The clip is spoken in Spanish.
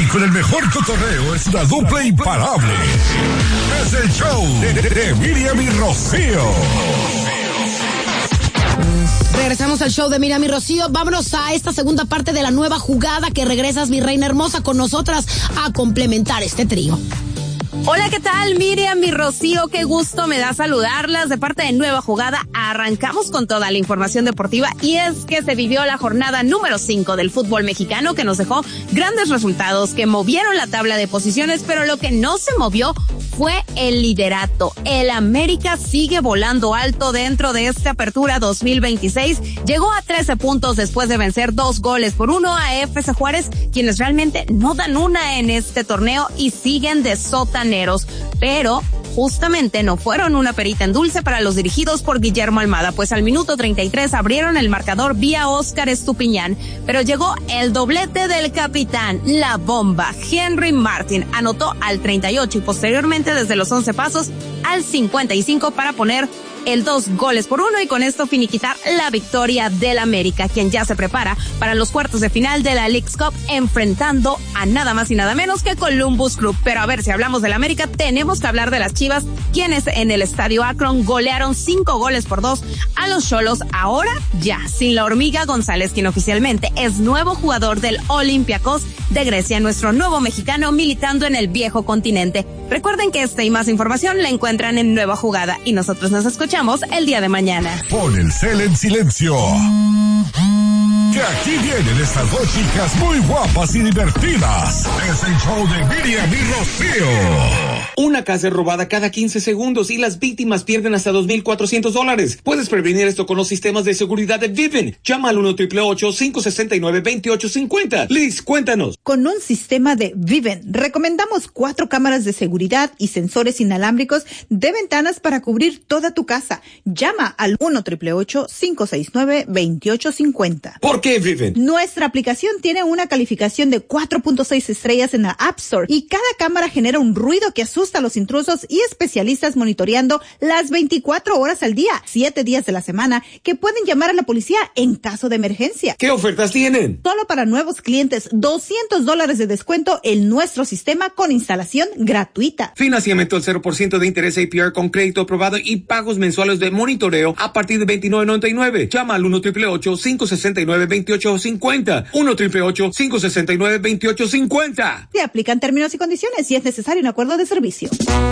Y con el mejor cotorreo es una dupla imparable. Es el show de Miriam y Rocío. Regresamos al show de Miriam y Rocío. Vámonos a esta segunda parte de la nueva jugada que regresas, mi reina hermosa, con nosotras a complementar este trío. Hola, ¿qué tal? Miriam y Rocío, qué gusto me da saludarlas. De parte de Nueva Jugada, arrancamos con toda la información deportiva y es que se vivió la jornada número 5 del fútbol mexicano que nos dejó grandes resultados que movieron la tabla de posiciones, pero lo que no se movió fue el liderato. El América sigue volando alto dentro de esta apertura 2026. Llegó a 13 puntos después de vencer 2-1 a FC Juárez, quienes realmente no dan una en este torneo y siguen de sotaneros. Pero justamente no fueron una perita en dulce para los dirigidos por Guillermo Almada, pues al minuto 33 abrieron el marcador vía Óscar Estupiñán, pero llegó el doblete del capitán, la bomba. Henry Martin anotó al 38 y posteriormente desde los 11 pasos al 55 para poner el 2-1 y con esto finiquitar la victoria del América, quien ya se prepara para los cuartos de final de la Leagues Cup enfrentando a nada más y nada menos que Columbus Crew. Pero a ver, si hablamos del América, tenemos que hablar de las Chivas, quienes en el Estadio Akron golearon 5-2 a los Xolos. Ahora ya sin la Hormiga González, quien oficialmente es nuevo jugador del Olympiacos de Grecia, nuestro nuevo mexicano militando en el viejo continente. Recuerden que esta y más información la encuentran en Nueva Jugada y nosotros nos escuchamos el día de mañana. Pon el cel en silencio. Que aquí vienen estas dos chicas muy guapas y divertidas. Es el show de Miriam y Rocío. Una casa es robada cada 15 segundos y las víctimas pierden hasta $2,400. Puedes prevenir esto con los sistemas de seguridad de Vivint. Llama al 1-888-569-2850. Liz, cuéntanos. Con un sistema de Vivint, recomendamos 4 cámaras de seguridad y sensores inalámbricos de ventanas para cubrir toda tu casa. Llama al 1-888-569-2850. ¿Por qué Vivint? Nuestra aplicación tiene una calificación de 4.6 estrellas en la App Store y cada cámara genera un ruido que asusta a los intrusos y especialistas monitoreando las 24 horas al día, 7 días de la semana, que pueden llamar a la policía en caso de emergencia. ¿Qué ofertas tienen? Solo para nuevos clientes, $200 de descuento en nuestro sistema con instalación gratuita. Financiamiento al 0% de interés APR con crédito aprobado y pagos mensuales de monitoreo a partir de $29.99. Llama al 1-888-569-2850. 1-888-569-2850. Se aplican términos y condiciones si es necesario un acuerdo de servicio.